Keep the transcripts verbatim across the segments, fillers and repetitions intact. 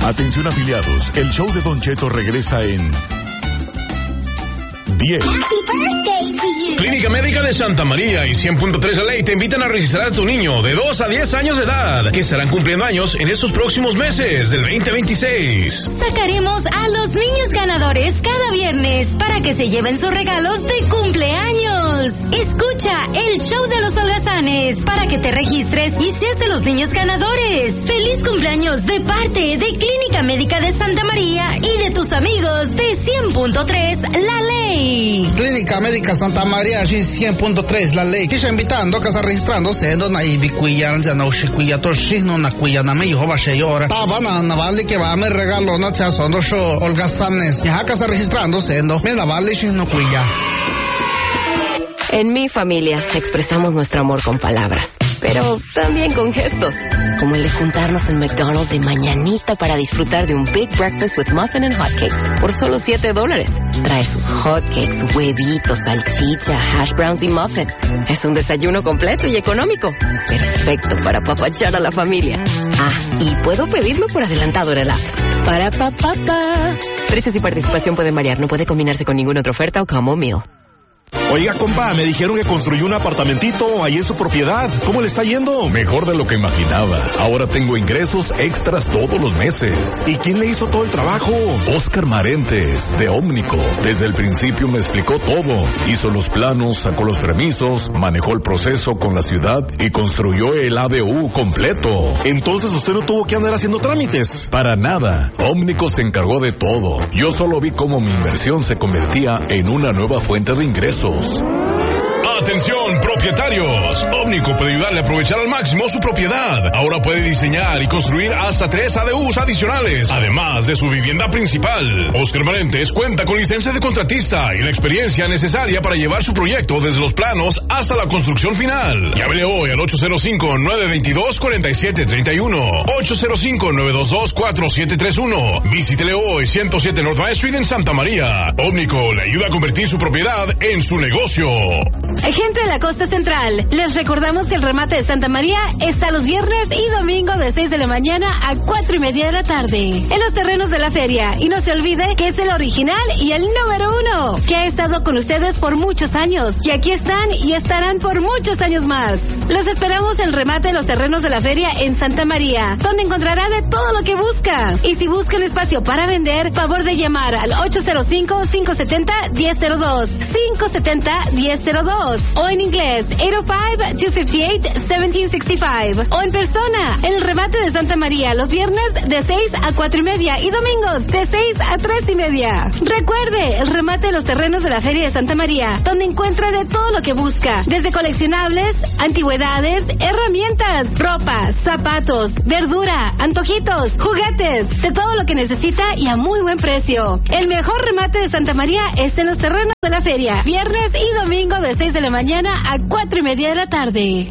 Atención afiliados, el show de Don Cheto regresa en diez. Clínica Médica de Santa María y cien punto tres La Ley te invitan a registrar a tu niño de dos a diez años de edad, que estarán cumpliendo años en estos próximos meses del veinte veintiséis. Sacaremos a los niños ganadores cada viernes para que se lleven sus regalos de cumpleaños. Escucha el show de los holgazanes para que te registres y seas de los niños ganadores. Feliz cumpleaños de parte de Clínica Médica de Santa María y de tus amigos de cien punto tres La Ley. Clínica Médica Santa María, cien punto tres La Ley. Kisha invitando que se registrando sendo na ibikuya ya na ushikuya torshino na kuya na me yoba sheyora. Tabana na vale que va me regalo na cha sondo show holgazanes. Ya que se registrando sendo me la vale shino kuya. En mi familia expresamos nuestro amor con palabras, pero también con gestos, como el de juntarnos en McDonald's de mañanita para disfrutar de un Big Breakfast with Muffin and Hotcakes por solo siete dólares. Trae sus hotcakes, huevitos, salchicha, hash browns y muffin. Es un desayuno completo y económico, perfecto para apapachar a la familia. Ah, y puedo pedirlo por adelantado en el app. Para pa pa pa. Precios y participación pueden variar, no puede combinarse con ninguna otra oferta o combo meal. Oiga, compa, me dijeron que construyó un apartamentito ahí en su propiedad. ¿Cómo le está yendo? Mejor de lo que imaginaba. Ahora tengo ingresos extras todos los meses. ¿Y quién le hizo todo el trabajo? Oscar Marentes, de Ómnico. Desde el principio me explicó todo. Hizo los planos, sacó los permisos, manejó el proceso con la ciudad y construyó el A D U completo. Entonces usted no tuvo que andar haciendo trámites. Para nada. Ómnico se encargó de todo. Yo solo vi cómo mi inversión se convertía en una nueva fuente de ingresos. Atención, propietarios. Ómnico puede ayudarle a aprovechar al máximo su propiedad. Ahora puede diseñar y construir hasta tres A D Us adicionales, además de su vivienda principal. Oscar Marentes cuenta con licencia de contratista y la experiencia necesaria para llevar su proyecto desde los planos hasta la construcción final. Llámele hoy al ocho cero cinco, nueve dos dos, cuatro siete tres uno, ocho cero cinco, nueve dos dos, cuatro siete tres uno. Visítele hoy, ciento siete North Main Street en Santa María. Ómnico le ayuda a convertir su propiedad en su negocio. Gente de la costa central, les recordamos que el remate de Santa María está los viernes y domingo de seis de la mañana a cuatro y media de la tarde en los terrenos de la feria. Y no se olvide que es el original y el número uno, que ha estado con ustedes por muchos años. Y aquí están y estarán por muchos años más. Los esperamos en el remate de los terrenos de la feria en Santa María, donde encontrará de todo lo que busca. Y si busca un espacio para vender, favor de llamar al ocho cero cinco, cinco siete cero, uno cero cero dos, cinco siete cero, uno cero cero dos. O en inglés, ocho cero cinco, dos cinco ocho, uno siete seis cinco. O en persona, en el remate de Santa María, los viernes de seis a cuatro y media y domingos de seis a tres y media. Recuerde, el remate de los terrenos de la Feria de Santa María, donde encuentra de todo lo que busca, desde coleccionables, antigüedades, herramientas, ropa, zapatos, verdura, antojitos, juguetes, de todo lo que necesita y a muy buen precio. El mejor remate de Santa María es en los terrenos de la feria, viernes y domingo de seis de la mañana a cuatro y media de la tarde.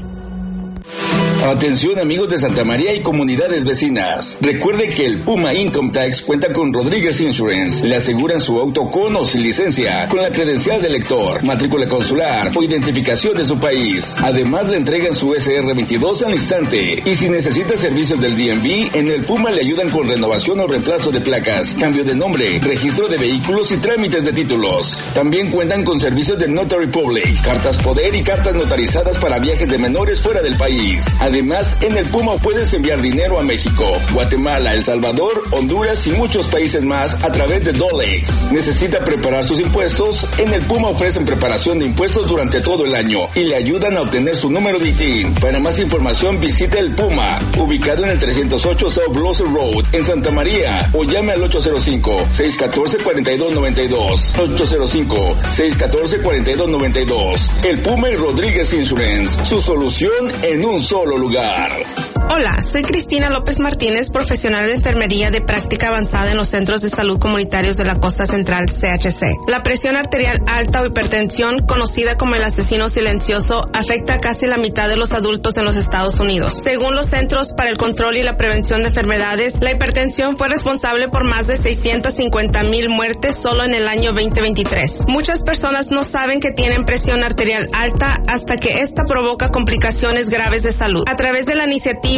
Atención amigos de Santa María y comunidades vecinas. Recuerde que el Puma Income Tax cuenta con Rodríguez Insurance. Le aseguran su auto con o sin licencia, con la credencial de lector, matrícula consular o identificación de su país. Además le entregan su S R veintidós al instante. Y si necesita servicios del D M V, en el Puma le ayudan con renovación o reemplazo de placas, cambio de nombre, registro de vehículos y trámites de títulos. También cuentan con servicios de Notary Public, cartas poder y cartas notarizadas para viajes de menores fuera del país. Además, en el Puma puedes enviar dinero a México, Guatemala, El Salvador, Honduras y muchos países más a través de Dolex. ¿Necesita preparar sus impuestos? En el Puma ofrecen preparación de impuestos durante todo el año y le ayudan a obtener su número de I T I N. Para más información visite el Puma, ubicado en el trescientos ocho South Blossom Road, en Santa María, o llame al ocho cero cinco, seis uno cuatro, cuatro dos nueve dos, ocho cero cinco, seis uno cuatro, cuatro dos nueve dos. El Puma y Rodríguez Insurance, su solución en un solo lugar. Hola, soy Cristina López Martínez, profesional de enfermería de práctica avanzada en los centros de salud comunitarios de la Costa Central, C H C. La presión arterial alta o hipertensión, conocida como el asesino silencioso, afecta a casi la mitad de los adultos en los Estados Unidos. Según los Centros para el Control y la Prevención de Enfermedades, la hipertensión fue responsable por más de seiscientas cincuenta mil muertes solo en el año veinte veintitrés. Muchas personas no saben que tienen presión arterial alta hasta que esta provoca complicaciones graves de salud. A través de la iniciativa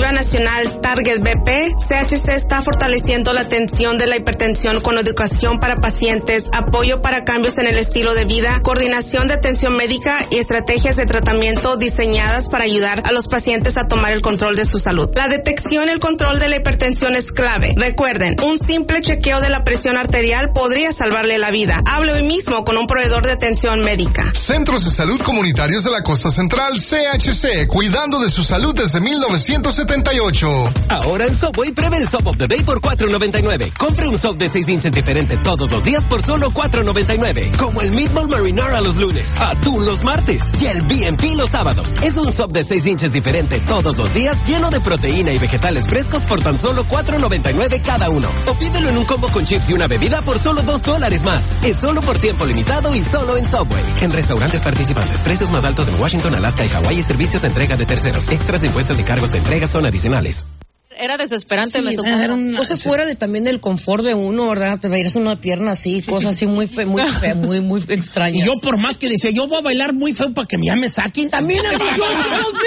Iniciativa Nacional Target B P, C H C está fortaleciendo la atención de la hipertensión con educación para pacientes, apoyo para cambios en el estilo de vida, coordinación de atención médica y estrategias de tratamiento diseñadas para ayudar a los pacientes a tomar el control de su salud. La detección y el control de la hipertensión es clave. Recuerden, un simple chequeo de la presión arterial podría salvarle la vida. Hable hoy mismo con un proveedor de atención médica. Centros de Salud Comunitarios de la Costa Central, C H C, cuidando de su salud desde mil novecientos setenta y ocho. Ahora en Subway, pruebe el Sub of the Day por cuatro noventa y nueve. Compre un sub de seis inches diferente todos los días por solo cuatro noventa y nueve. Como el Meatball Marinara los lunes, atún los martes y el B and P los sábados. Es un sub de seis inches diferente todos los días, lleno de proteína y vegetales frescos por tan solo cuatro noventa y nueve cada uno. O pídelo en un combo con chips y una bebida por solo dos dólares más. Es solo por tiempo limitado y solo en Subway. En restaurantes participantes, precios más altos en Washington, Alaska y Hawái y servicios de entrega de terceros. Extras, impuestos y cargos de entrega son adicionales. Era desesperante, sí, me supongo. Una... Cosas fuera de también del confort de uno, ¿verdad? Te bailas una pierna así, cosas así muy fe, muy fe, muy muy extrañas. Y yo por más que decía, yo voy a bailar muy feo para que ya me saquen. También a mí yo lo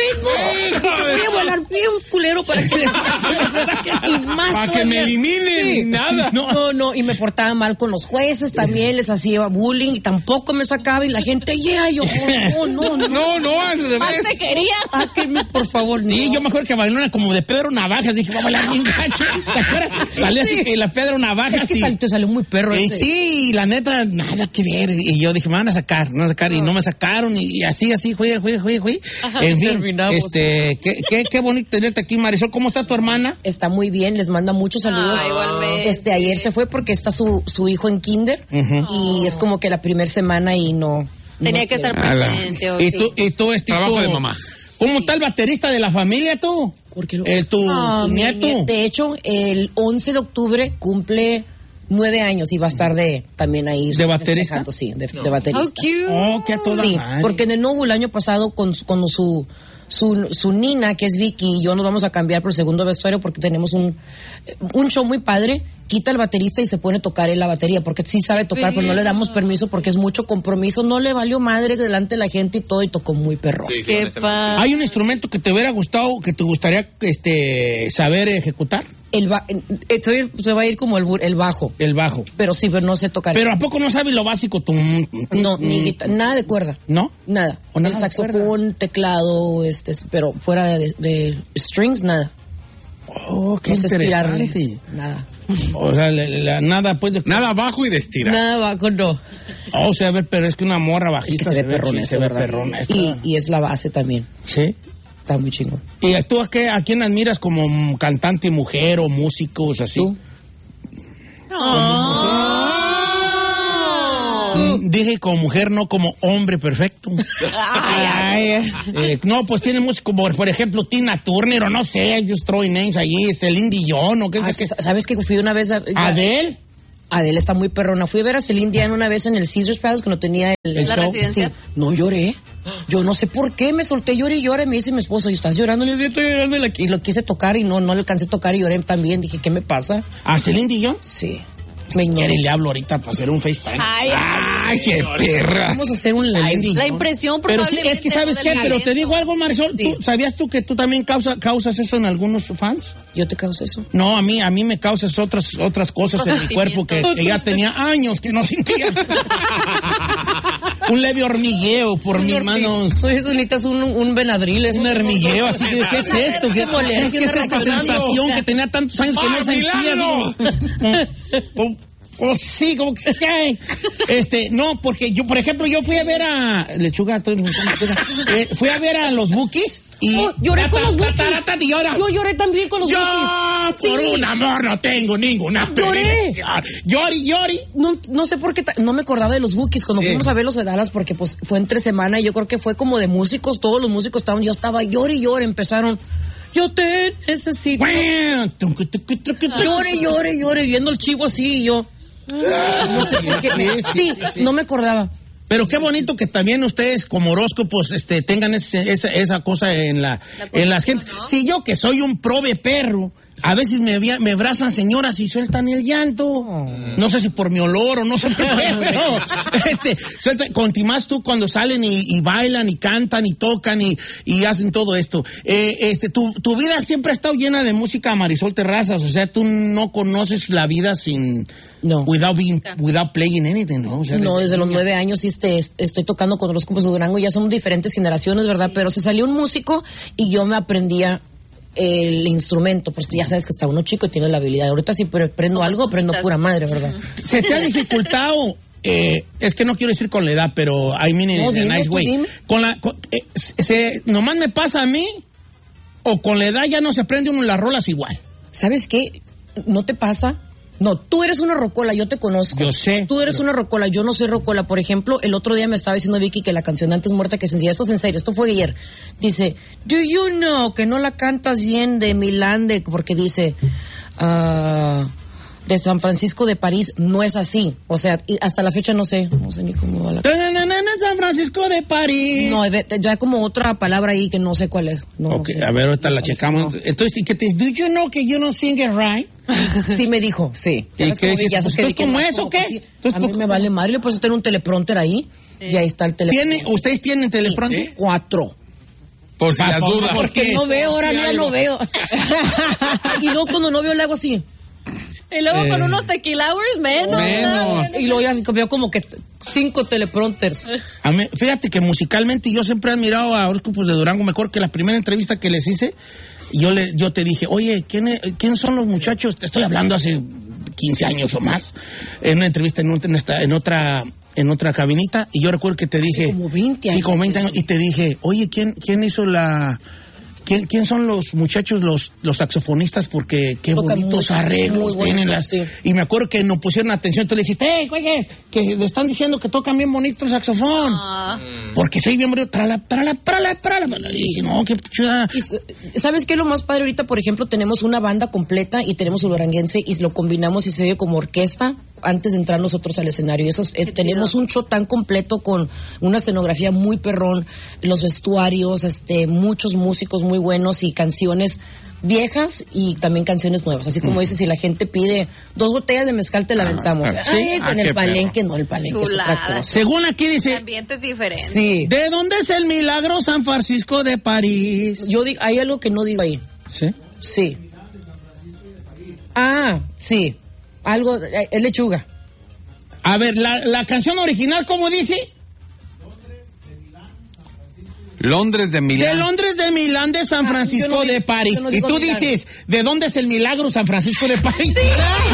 mismo. Voy a bailar bien culero para que me saquen. Y más para que me eliminen. Sí. Nada. No, no, no. Y me portaba mal con los jueces, también les hacía bullying y tampoco me sacaba y la gente, yeah, yo, oh, no, no. No, no, al revés. Más te quería. Sáquenme, por favor. Sí, no. yo me acuerdo que bailó una como de Pedro Navajas. Dije, voy a bailar bien gacho. ¿Te acuerdas? Salía así que la Pedro Navajas. Es que sal, te salió muy perro eh, ese. Sí, la neta, nada que ver. Y yo dije, me van a sacar, me van a sacar. Y no me sacaron. Y así, así, fui, fui, fui, fui. En fin, terminamos. este, qué, qué, qué bonito tenerte aquí, Marisol. ¿Cómo está tu hermana? Está muy bien, les manda muchos saludos. Ah, igualmente. Este, ayer se fue porque está su, su hijo en kinder. Uh-huh. Y es como que la primera semana y no... Tenía no que estar presente. Y tú, y tú, este, trabajo tú, de mamá. ¿Cómo está el baterista de la familia, tú? Porque lo... El, tu, ah, tu nieto. De hecho, el once de octubre cumple nueve años y va a estar de también ahí. ¿De baterista? Sí, de, no. de baterista. Oh, cute. Oh, qué a toda Sí, madre. porque en el nuevo el año pasado con, con su... Su, su nina, que es Vicky, y yo nos vamos a cambiar por el segundo vestuario porque tenemos un, un show muy padre. Quita el baterista y se pone a tocar en la batería porque sí sabe tocar, pero no le damos permiso porque es mucho compromiso. No le valió madre delante de la gente y todo, y tocó muy perro. Sí, Qué pa... ¿Hay un instrumento que te hubiera gustado, que te gustaría este saber ejecutar? El ba- se va a ir como el, el bajo. El bajo. Pero sí, pero no sé tocar. Pero ¿a poco no sabes lo básico? Tú, no, ni guitarra, nada de cuerda. ¿No? Nada. ¿O nada el saxofón, teclado, este, pero fuera de, de strings, nada. Oh, qué no sé interesante. Estirar, nada. O sea, la, la, nada pues de... Nada bajo y de estirar. Nada bajo, no. Oh, o sea, a ver, pero es que una morra bajita es que se, se ve perrona, se ve perrona. Y, y es la base también. Sí. Está muy chingón. ¿Y tú a, qué, a quién admiras como cantante, mujer o músicos así? ¿Tú? Oh. Dije como mujer, no como hombre perfecto. Ay, ay. Eh, no, pues tiene músicos como, por ejemplo, Tina Turner o no sé, just throwing names allí, Celine Dion o qué ah, sé qué. ¿Sabes que fui una vez a... ¿Adele? Adele está muy perrona. Fui a ver a Celine Dion una vez en el Caesars Palace cuando tenía el... ¿La show. residencia? Sí. No lloré. Yo no sé por qué, me solté, lloré y lloré. Me dice mi esposo, ¿y estás llorando? Le dije, estoy llorando. Y lo quise tocar y no, no le alcancé a tocar y lloré también. Dije, ¿qué me pasa? ¿A Celine Dion? Sí. Me quiere y le hablo ahorita para hacer un FaceTime. Ay, ay, qué perra. Vamos a hacer un live. La impresión Pero sí, es que ¿sabes qué? Pero te digo algo, Marisol. Sí. ¿Tú, ¿Sabías tú que tú también causa, causas eso en algunos fans? ¿Yo te causo eso? No, a mí a mí me causas otras otras cosas en mi cuerpo que, que ya tenía años que no sentía. Un leve hormigueo por mis manos. Soy necesitas un, un Benadryl. Un hormigueo, así que, ¿qué es esto? ¿Qué, ¿qué es, ¿qué es esta sensación que tenía tantos años que no sentía? O oh, sí, como que ¿qué? Este, no, porque yo, por ejemplo, yo fui a ver a Lechuga, estoy, eh, fui a ver a los Bukis y oh, lloré tata, con los Bukis. Tata, tata, llora. Yo lloré también con los yo, Bukis. Por sí. Un amor no tengo ninguna experiencia. Llori, llori. No, no sé por qué ta- no me acordaba de los Bukis cuando sí. fuimos a verlos de Dallas porque pues fue entre semana y yo creo que fue como de músicos, todos los músicos estaban, yo estaba llori, llori, empezaron. Yo te necesito. Llore, llore, llore, viendo el chivo así y yo. No sé por qué. Sí, sí, sí, sí, no me acordaba. Pero qué bonito que también ustedes como horóscopos este, tengan ese, esa, esa cosa en la, la en las gentes. ¿No? Si yo que soy un prove perro, A veces me, me abrazan señoras y sueltan el llanto. No sé si por mi olor o no sé por qué, pero este, suelta, continuas tú cuando salen y, y bailan y cantan y tocan y, y hacen todo esto. Eh, este, tu, tu vida siempre ha estado llena de música, Marisol Terrazas. O sea, tú no conoces la vida sin... No. Without being, without playing anything, ¿no? O sea, no, desde los nueve años sí este, estoy tocando con los cupos de Durango. Ya son diferentes generaciones, ¿verdad? Pero se salió un músico y yo me aprendía el instrumento, porque ya sabes que está uno chico y tiene la habilidad. Ahorita sí aprendo algo, aprendo pura madre, ¿verdad? ¿Se te ha dificultado? Eh, es que no quiero decir con la edad, pero I mean in no, a dime, nice way. Dime. Con la, con, eh, se, ¿nomás me pasa a mí? ¿O con la edad ya no se aprende uno las rolas igual? ¿Sabes qué? ¿No te pasa? No, tú eres una rocola, yo te conozco. Yo sé. Tú eres pero... una rocola, yo no soy rocola. Por ejemplo, el otro día me estaba diciendo Vicky que la canción de Antes Muerta que sencilla, esto es en serio, esto fue ayer. Dice, do you know que no la cantas bien de Milán, de, porque dice, uh, de San Francisco de París, no es así. O sea, y hasta la fecha no sé, no sé ni cómo va la San Francisco de París. No, ya hay como otra palabra ahí que no sé cuál es. No, ok, no sé. A ver, ahorita la checamos. No. Entonces, ¿qué te do you know que you don't sing it right? Sí me dijo, sí. ¿Y qué dijiste? ¿Cómo es o qué? A mí me vale madre, le puedo tener un teleprompter ahí sí. Y ahí está el teleprompter. ¿Tiene, ¿Ustedes tienen teleprompter? Sí. Cuatro. Por si las dudas. Porque no veo, ahora ya no veo. Y luego cuando no veo le hago así. Y luego eh, con unos tequila hours menos. menos. Y luego ya veo como que cinco teleprompters. A mí, fíjate que musicalmente yo siempre he admirado a Horóscopos de Durango. Mejor que la primera entrevista que les hice, yo le, yo te dije, oye, ¿quién, es, ¿quién son los muchachos? Te estoy hablando hace quince años o más, en una entrevista en, un, en, esta, en otra en otra cabinita, y yo recuerdo que te dije... Sí, como veinte años. Sí, como veinte años, y te dije, oye, ¿quién, quién hizo la... ¿Quién, ¿Quién son los muchachos, los, los saxofonistas? Porque qué Tocan bonitos muy, arreglos muy tienen bonito, las... sí. Y me acuerdo que nos pusieron atención, tú le dijiste, ¡eh, güey, que le están diciendo que tocan bien bonito el saxofón! Ah. Porque soy bien bonito, trala, trala, trala, trala. Y dije, no, qué chuda. ¿Sabes qué es lo más padre ahorita? Por ejemplo, tenemos una banda completa y tenemos el duranguense y lo combinamos y se oye como orquesta antes de entrar nosotros al escenario. Y eso, eh, tenemos un show tan completo con una escenografía muy perrón, los vestuarios, este, muchos músicos muy buenos y canciones viejas y también canciones nuevas. Así como dices, si la gente pide dos botellas de mezcal, te la aventamos. Ah, ¿Sí? ¿sí? Ah, en el palenque, perro. No, el palenque Chulada. es otra cosa. Según aquí dice... El ambiente es diferente. Sí. ¿De dónde es el milagro San Francisco de París? Yo digo, hay algo que no digo ahí. ¿Sí? Sí. Ah, sí. Algo, es lechuga. A ver, la, la canción original, ¿cómo dice? Londres de Milán. De Londres de Milán, de San Francisco ah, no de París. No y tú Milán. Dices, ¿de dónde es el milagro San Francisco de París? Sí.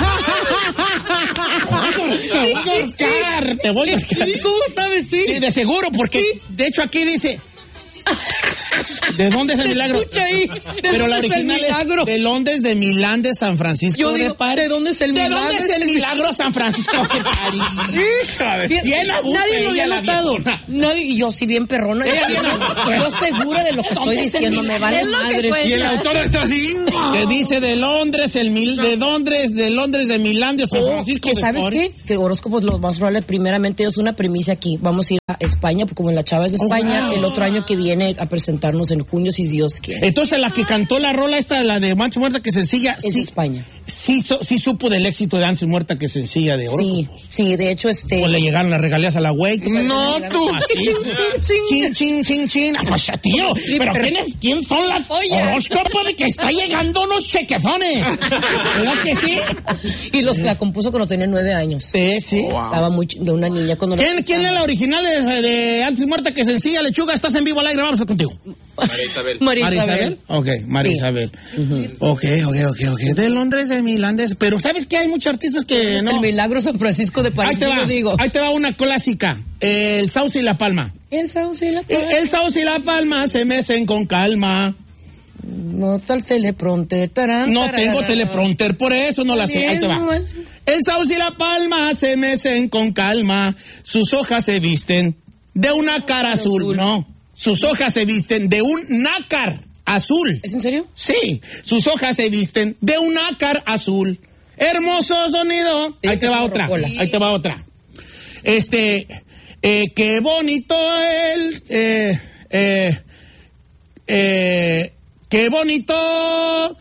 Te voy a buscar, te voy a buscar. ¿Cómo sabes? Sí. Sí, de seguro, porque sí. De hecho aquí dice... ¿De dónde es el milagro? Escucha ahí. Pero la original es de Londres, de Milán, de San Francisco Yo digo, de París. ¿De dónde es el milagro? ¿De dónde es el milagro San Francisco de París? Hija, bien a gusto. Nadie lo había notado. Nadie, y yo sí bien perrona. Yo segura de lo que estoy diciendo. Me vale madre. Y el autor está así. Que dice de Londres, el mil, de Londres, de Londres, de Milán, de San Francisco oh, de ¿sabes París. qué? Que horóscopos lo más probable, primeramente es una premisa aquí. Vamos a ir a España, porque como en la chava es de España, oh, wow. El otro año que viene a presentar en junio, si Dios quiere. Entonces, la que cantó la rola esta, la de Antes Muerta que Sencilla, es sí, España. Sí, so, sí supo del éxito de Antes Muerta que Sencilla de oro. Sí, sí, de hecho, este... O le llegaron las regalías a la güey. No, tú. Chin, chin, chin, chin. Pues, tío, sí, pero, pero ¿quién, ¿quién son las horóscopos de que está llegando unos chequezones? ¿Verdad que sí? Y los que la compuso cuando tenía nueve años. Sí, sí. Wow. Estaba muy de una niña cuando... ¿Quién, ¿quién es la original de, de Antes Muerta que Sencilla, Lechuga? Estás en vivo al aire, vamos a contigo. María Isabel. María Isabel. Ok, María sí. Isabel. Uh-huh. Ok, ok, ok, ok. De Londres, de Milán, de... Pero ¿sabes qué? Hay muchos artistas que es no... El milagro San Francisco de París, ahí te va, lo digo. Ahí te va una clásica. El Sauce y la Palma. El Sauce y la Palma. El, el Sauce y la Palma se mecen con calma. No tal teleprompter. Tarán, no tarán, tengo tarán. teleprompter, por eso no la sé. Ahí te va. El Sauce y la Palma se mecen con calma. Sus hojas se visten de una cara azul, azul. ¿no? Sus hojas se visten de un nácar azul. ¿Es en serio? Sí, sus hojas se visten de un nácar azul. Hermoso sonido. Sí, ahí te va otra. Sí. Ahí te va otra. Este, eh, qué bonito el, eh, eh, eh, qué bonito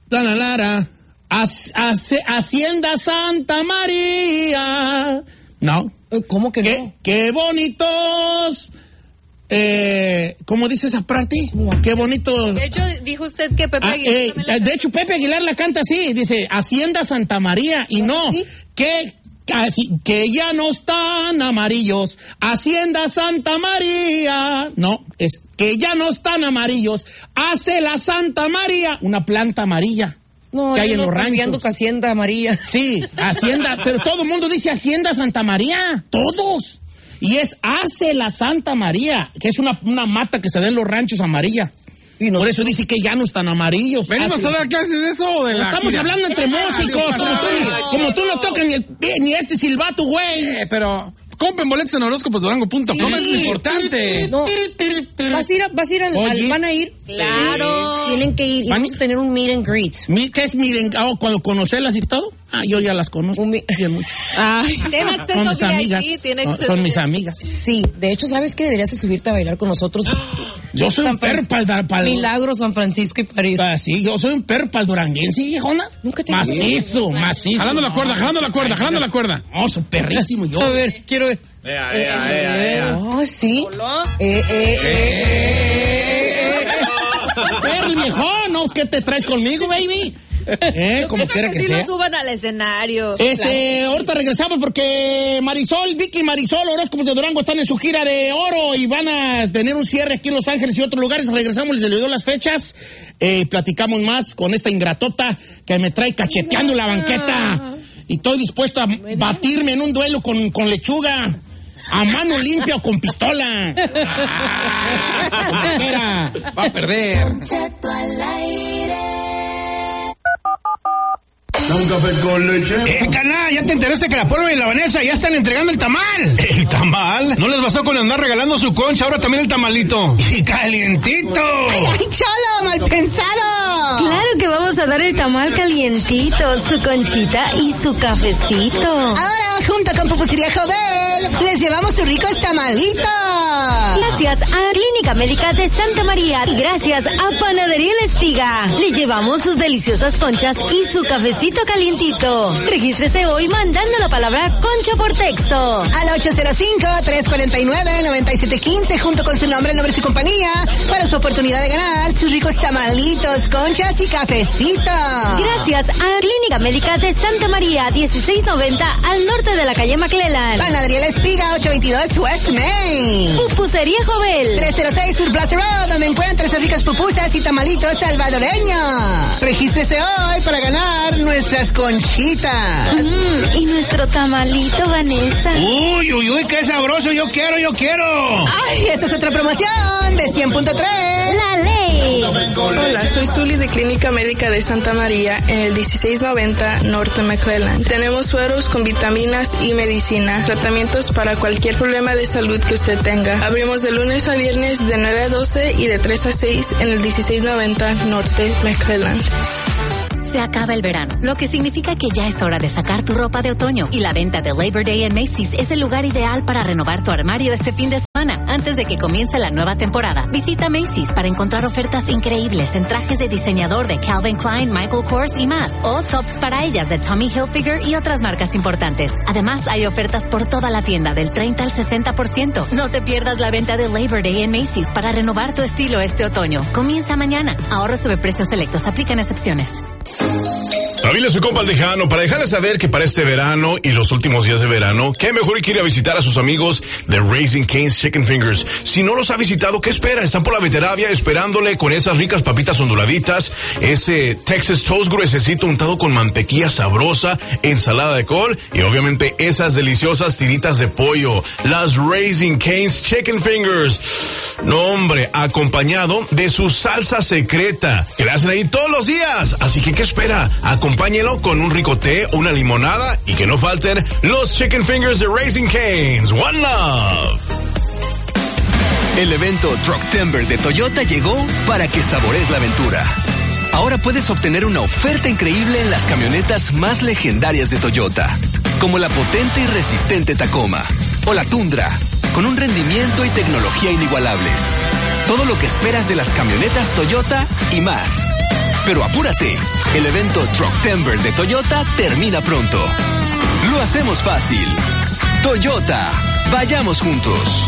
Tanalara. Hacienda Santa María. No. ¿Cómo que ¿Qué, no? Qué bonitos. Eh, ¿Cómo dice esa parte? Qué bonito. De hecho, dijo usted que Pepe Ah, Aguilar. eh, también la de hecho, Pepe Aguilar la canta así. Dice Hacienda Santa María. Y no. ¿Sí? Que, casi, que ya no están amarillos. Hacienda Santa María. No, es que ya no están amarillos. Hace la Santa María una planta amarilla. No, que hay yo en no los estoy viendo ranchos. que Hacienda María. Sí, Hacienda, pero todo el mundo dice Hacienda Santa María, todos. Y es Hace la Santa María, que es una, una mata que se da en los ranchos amarilla. Y no, por eso dice que ya no están amarillos. ¿Venimos a dar clases de eso o de la Estamos gira? hablando entre músicos, como tú, como tú no tocas ni, el, ni este silbato, güey. Eh, pero compren boletos en horóscopos durango punto com, es lo importante. No. ¿Vas a ir, a, vas a ir al, Oye. al- van a ir? Claro. Tienen que ir y Van- vamos a tener un meet and greet. Mi- ¿Qué es miren? Oh, cuando conocerlas y todo. Ah, yo ya las conozco. Un mi- bien mucho. Ay. Tiene acceso Son mis V I P, amigas. tiene Son, acceso son mis V I P. amigas. Sí, de hecho, ¿sabes qué? Deberías de subirte a bailar con nosotros. Yo soy San un perro Fran- para el Milagro, San Francisco y París. Ah, sí, yo soy un perro para el duranguense, viejona. Nunca te Macizo, macizo. Jalando la cuerda, jalando la cuerda, jalando la cuerda. No, soy perrísimo yo. A ver, quiero ver. Ea, Eh, ea, ea, ea. Oh, sí. Hola. Eh, eh, eh, eh, eh. Perro viejón, ¿no? ¿Qué te traes conmigo, baby? Eh, como quiera que Sí sea. lo suban al escenario. Este, ahorita regresamos porque Marisol, Vicky y Marisol, Horóscopos de Durango, están en su gira de oro y van a tener un cierre aquí en Los Ángeles y otros lugares. Regresamos, les dio las fechas. Eh, platicamos más con esta ingratota que me trae cacheteando la banqueta. Y estoy dispuesto a batirme en un duelo con, con lechuga. A mano limpia o con pistola. Ah, como quiera. Va a perder. Un café con leche. Eh, canal, ya te enteraste que la Polo y la Vanessa ya están entregando el tamal. ¿El tamal? ¿No les basó con andar regalando su concha? Ahora también el tamalito. Y calientito. ¡Ay, cholo, mal pensado! Claro que vamos a dar el tamal calientito, su conchita y su cafecito. Ahora, junto con Pupusería Jovel, les llevamos sus ricos tamalitos. Gracias a Clínica Médica de Santa María y gracias a Panadería La Espiga. Le llevamos sus deliciosas conchas y su cafecito calientito. Regístrese hoy mandando la palabra concha por texto. Al ocho cero cinco, tres cuatro nueve, nueve siete uno cinco, junto con su nombre, el nombre y su compañía, para su oportunidad de ganar sus ricos tamalitos, conchas y cafecito. Gracias a Clínica Médica de Santa María, dieciséis noventa al norte de la calle McClellan. Panadería La Espiga, ocho veintidós West Main. Pupusería Jovel. tres cero seis Sur Plaza Road, donde encuentra sus ricas pupusas y tamalitos salvadoreños. Regístrese hoy para ganar nuestras conchitas. Mm, y nuestro tamalito, Vanessa. Uy, uy, uy, qué sabroso. Yo quiero, yo quiero. Ay, esta es otra promoción de cien punto tres. La ley. Hola, soy Zuli de Clínica Médica de Santa María en el dieciséis noventa Norte McClellan. Tenemos sueros con vitaminas y medicina, tratamientos para cualquier problema de salud que usted tenga. Abrimos de lunes a viernes de nueve a doce y de tres a seis en el dieciséis noventa Norte McClellan. Se acaba el verano, lo que significa que ya es hora de sacar tu ropa de otoño. Y la venta de Labor Day en Macy's es el lugar ideal para renovar tu armario este fin de semana, antes de que comience la nueva temporada. Visita Macy's para encontrar ofertas increíbles en trajes de diseñador de Calvin Klein, Michael Kors y más. O tops para ellas de Tommy Hilfiger y otras marcas importantes. Además, hay ofertas por toda la tienda del treinta al sesenta por ciento. No te pierdas la venta de Labor Day en Macy's para renovar tu estilo este otoño. Comienza mañana. Ahorro sobre precios selectos. Aplican excepciones. Familia, soy compa Tejano, para dejarles saber que para este verano y los últimos días de verano, qué mejor que ir a visitar a sus amigos de Raising Cane's Chicken Fingers. Si no los ha visitado, ¿qué espera? Están por la Veteravia esperándole con esas ricas papitas onduladitas, ese Texas Toast gruesecito untado con mantequilla sabrosa, ensalada de col y obviamente esas deliciosas tiritas de pollo, las Raising Cane's Chicken Fingers. No, hombre, acompañado de su salsa secreta, que la hacen ahí todos los días. Así que, ¿qué espera? Acompáñelo con un rico té, una limonada y que no falten los Chicken Fingers de Raising Cane's. One Love. El evento Trucktember de Toyota llegó para que saborees la aventura. Ahora puedes obtener una oferta increíble en las camionetas más legendarias de Toyota, como la potente y resistente Tacoma o la Tundra, con un rendimiento y tecnología inigualables. Todo lo que esperas de las camionetas Toyota y más. Pero apúrate, el evento Trucktember de Toyota termina pronto. Lo hacemos fácil. Toyota, vayamos juntos.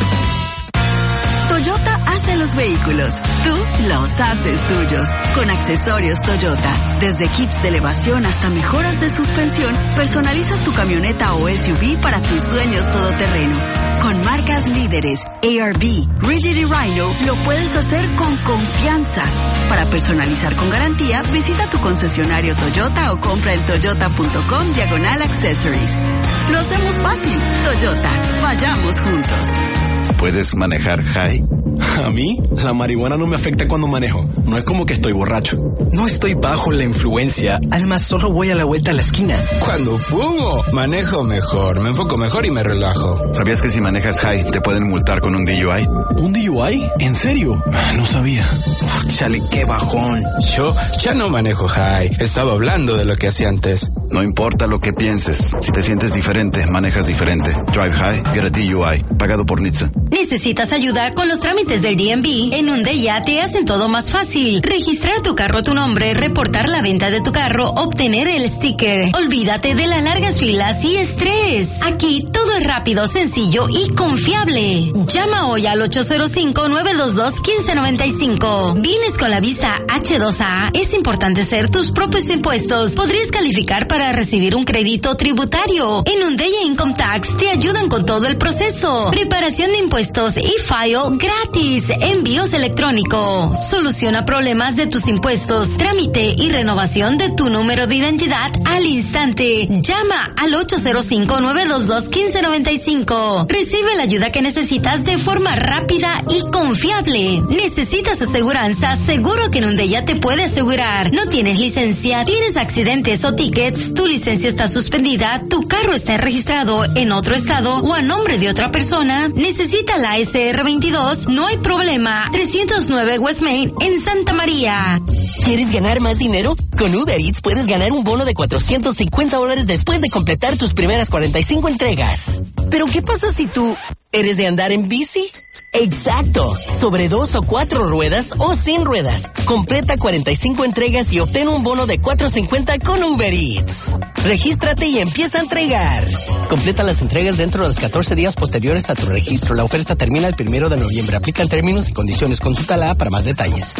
Toyota hace los vehículos, tú los haces tuyos. Con accesorios Toyota, desde kits de elevación hasta mejoras de suspensión, personalizas tu camioneta o S U V para tus sueños todoterreno. Con marcas líderes, A R B, Rigid y Rhino, lo puedes hacer con confianza. Para personalizar con garantía, visita tu concesionario Toyota o compra en toyota.com diagonal accessories. Lo hacemos fácil. Toyota, vayamos juntos. ¿Puedes manejar high? A mí, la marihuana no me afecta cuando manejo. No es como que estoy borracho. No estoy bajo la influencia. Además, solo voy a la vuelta a la esquina. Cuando fumo, manejo mejor. Me enfoco mejor y me relajo. ¿Sabías que si manejas high te pueden multar con un D U I? ¿Un D U I? ¿En serio? No sabía. Uf, chale, qué bajón. Yo ya no manejo high. Estaba hablando de lo que hacía antes. No importa lo que pienses. Si te sientes diferente, manejas diferente. Drive high, get a D U I. Pagado por N H T S A. ¿Necesitas ayuda con los trámites del D M V? En Undeya te hacen todo más fácil. Registrar tu carro a tu nombre, reportar la venta de tu carro, obtener el sticker. Olvídate de las largas filas y estrés. Aquí todo es rápido, sencillo y confiable. Llama hoy al ocho cero cinco, nueve dos dos, uno cinco nueve cinco. ¿Vienes con la visa H dos A? Es importante hacer tus propios impuestos. Podrías calificar para recibir un crédito tributario. En Undeya Income Tax te ayudan con todo el proceso. Preparación de impuestos y file gratis. Envíos electrónicos. Soluciona problemas de tus impuestos. Trámite y renovación de tu número de identidad al instante. Llama al ocho cero cinco, nueve dos dos, uno cinco nueve cinco. Recibe la ayuda que necesitas de forma rápida y confiable. ¿Necesitas aseguranza? Seguro que en Undeya te puede asegurar. ¿No tienes licencia? ¿Tienes accidentes o tickets? ¿Tu licencia está suspendida? ¿Tu carro está registrado en otro estado o a nombre de otra persona? ¿Necesita la S R veintidós? No hay problema. trescientos nueve West Main en Santa María. ¿Quieres ganar más dinero? Con Uber Eats puedes ganar un bono de cuatrocientos cincuenta dólares después de completar tus primeras cuarenta y cinco entregas. ¿Pero qué pasa si tú eres de andar en bici? Exacto, sobre dos o cuatro ruedas o sin ruedas. Completa cuarenta y cinco entregas y obtén un bono de cuatrocientos cincuenta con Uber Eats. Regístrate y empieza a entregar. Completa las entregas dentro de los catorce días posteriores a tu registro. La oferta termina el primero de noviembre. Aplican términos y condiciones. Consúltala para más detalles.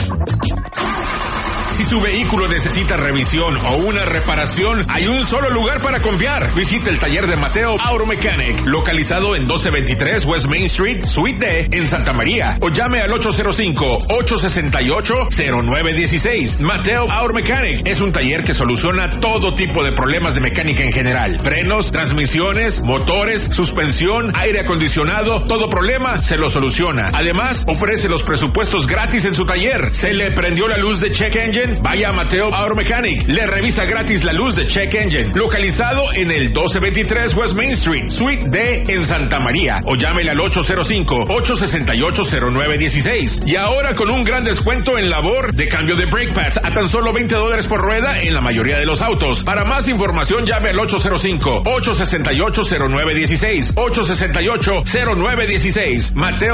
Si su vehículo necesita revisión o una reparación, hay un solo lugar para confiar. Visite el taller de Mateo Auto Mechanic, localizado en doce veintitrés West Main Street, Suite D, en Santa María. O llame al ocho cero cinco, ocho seis ocho, cero nueve uno seis. Mateo Auto Mechanic es un taller que soluciona todo tipo de problemas de mecánica en general. Frenos, transmisiones, motores, suspensión, aire acondicionado, todo problema se lo soluciona. Además, ofrece los presupuestos gratis en su taller. ¿Se le prendió la luz de check engine? Vaya a Mateo Auto Mechanic. Le revisa gratis la luz de check engine. Localizado en el doce veintitrés West Main Street, Suite D, en Santa María. O llámele al ocho cero cinco, ocho seis ocho, cero nueve uno seis. Y ahora con un gran descuento en labor de cambio de brake pads a tan solo veinte dólares por rueda en la mayoría de los autos. Para más información llame al ocho cero cinco, ocho seis ocho, cero nueve uno seis. ocho seis ocho, cero nueve uno seis. Mateo